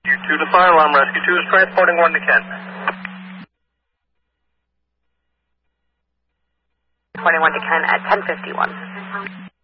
Rescue 2 to Fire Alarm. Rescue 2 is transporting 1 to Kent. 21 to Kent at 10:51.